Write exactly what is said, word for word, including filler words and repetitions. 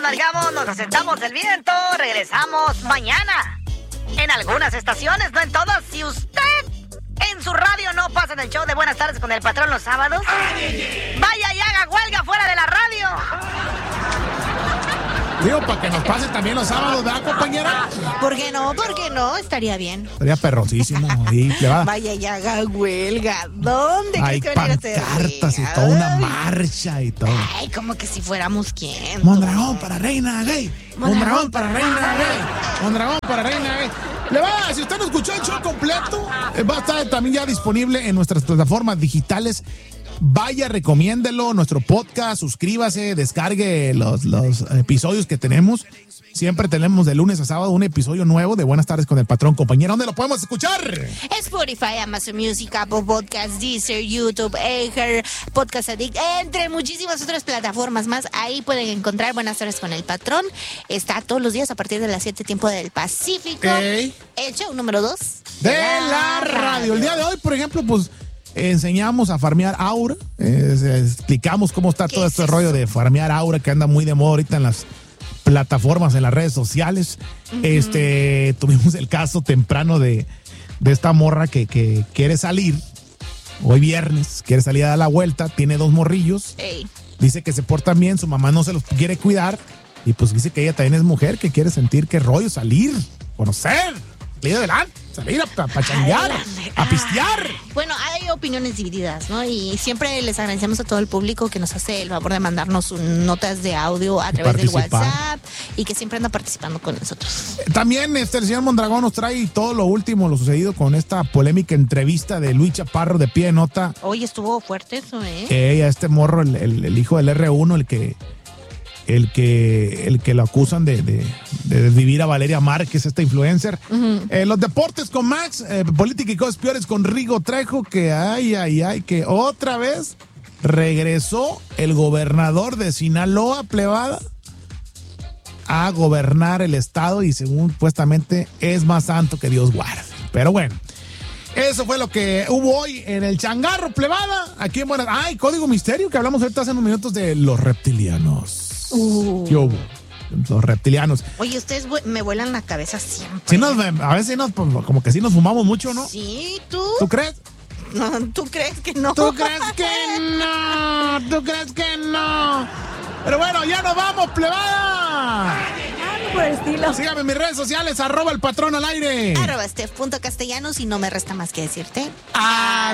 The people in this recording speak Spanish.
largamos, nos asentamos del viento, regresamos mañana. En algunas estaciones, no en todas. Si usted en su radio no pasa en el show de Buenas Tardes con el Patrón los sábados, vaya y haga huelga fuera de la radio. Digo, para que nos pase también los sábados, ¿verdad, compañera? ¿Por qué no? ¿Por qué no? Estaría bien. Estaría perrosísimo. Ahí, le va. Vaya y haga huelga. ¿Dónde hay crees que van a hacer pancartas y toda una marcha y todo. Ay, como que si fuéramos quién. Mondragón para reina gay. Mondragón para reina gay. Mondragón para reina gay. Le va, si usted no escuchó el show completo, va a estar también ya disponible en nuestras plataformas digitales. Vaya, recomiéndelo, nuestro podcast, suscríbase, descargue los, los episodios que tenemos. Siempre tenemos de lunes a sábado un episodio nuevo de Buenas Tardes con el Patrón, compañera. ¿Dónde lo podemos escuchar? Spotify, Amazon Music, Apple Podcasts, Deezer, YouTube, Anchor, Podcast Addict, entre muchísimas otras plataformas más. Ahí pueden encontrar Buenas Tardes con el Patrón. Está todos los días a partir de las siete tiempo del Pacífico. Ey. El show número dos de, de la, la radio. radio. El día de hoy, por ejemplo, pues enseñamos a farmear aura, eh, explicamos cómo está todo este es rollo de farmear aura que anda muy de moda ahorita en las plataformas, en las redes sociales. Uh-huh. Este, tuvimos el caso temprano de, de esta morra que, que quiere salir, hoy viernes, quiere salir a dar la vuelta, tiene dos morrillos, Ey. dice que se portan bien, su mamá no se los quiere cuidar y pues dice que ella también es mujer, que quiere sentir qué rollo, salir, conocer, salir adelante. Salir a pachanguear, a pistear. Bueno, hay opiniones divididas, ¿no? Y siempre les agradecemos a todo el público que nos hace el favor de mandarnos notas de audio a través del WhatsApp y que siempre anda participando con nosotros. También este, el señor Mondragón nos trae todo lo último, lo sucedido con esta polémica entrevista de Luis Chaparro de Pie de Nota. Oye, estuvo fuerte eso, ¿eh? Eh, a este morro, el, el, el hijo del erre uno, el que... El que, el que lo acusan de, de, de vivir a Valeria Márquez, esta influencer. Uh-huh. Eh, los deportes con Max, eh, política y cosas peores con Rigo Trejo, que ay, ay, ay, que otra vez regresó el gobernador de Sinaloa, plebada, a gobernar el estado y según supuestamente es más santo que Dios guarde. Pero bueno, eso fue lo que hubo hoy en el changarro, plebada. Aquí en Buenas... Ay, Código Misterio, que hablamos ahorita hace unos minutos de los reptilianos. Uh. ¿Qué hubo? Los reptilianos. Oye, ustedes me vuelan la cabeza siempre. Sí nos, a veces nos, como que sí nos fumamos mucho, ¿no? Sí, ¿tú? ¿Tú crees? No, ¿tú crees que no? ¿Tú crees que no? ¿Tú crees que no? Pero bueno, ya nos vamos, plebada. Por estilo. Sígame en mis redes sociales, arroba el patrón al aire. Arroba Steph punto castellanos y no me resta más que decirte. ¡Adiós!